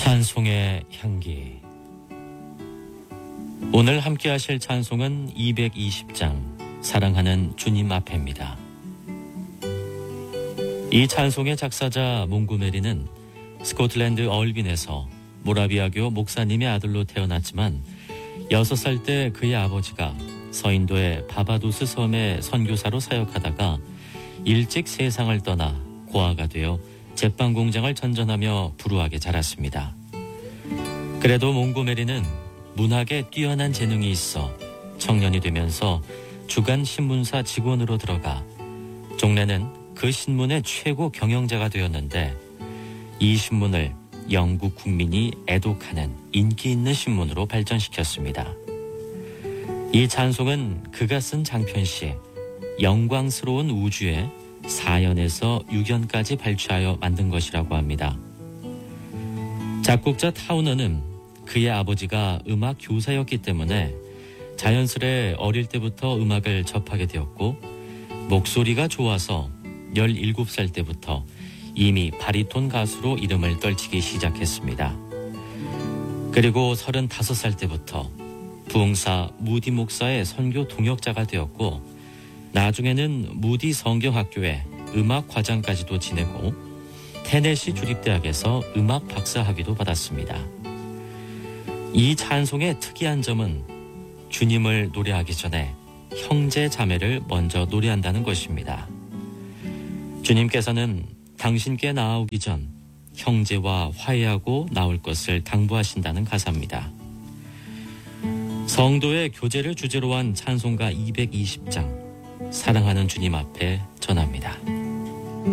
찬송의 향기. 오늘 함께 하실 찬송은 220장 사랑하는 주님 앞에입니다. 이 찬송의 작사자 몽고메리는 스코틀랜드 얼빈에서 모라비아교 목사님의 아들로 태어났지만 6살 때 그의 아버지가 서인도의 바바도스 섬에 선교사로 사역하다가 일찍 세상을 떠나 고아가 되어 제빵 공장을 전전하며 불우하게 자랐습니다. 그래도 몽고메리는 문학에 뛰어난 재능이 있어 청년이 되면서 주간 신문사 직원으로 들어가 종래는 그 신문의 최고 경영자가 되었는데 이 신문을 영국 국민이 애독하는 인기 있는 신문으로 발전시켰습니다. 이 찬송은 그가 쓴 장편시 영광스러운 우주에 4연에서 6연까지 발췌하여 만든 것이라고 합니다. 작곡자 타우너는 그의 아버지가 음악 교사였기 때문에 자연스레 어릴 때부터 음악을 접하게 되었고 목소리가 좋아서 17살 때부터 이미 바리톤 가수로 이름을 떨치기 시작했습니다. 그리고 35살 때부터 부흥사 무디 목사의 선교 동역자가 되었고 나중에는 무디 성경학교에 음악 과장까지도 지내고 테네시 주립대학에서 음악 박사 학위도 받았습니다. 이 찬송의 특이한 점은 주님을 노래하기 전에 형제 자매를 먼저 노래한다는 것입니다. 주님께서는 당신께 나아오기 전 형제와 화해하고 나올 것을 당부하신다는 가사입니다. 성도의 교제를 주제로 한 찬송가 220장 사랑하는 주님 앞에 전합니다.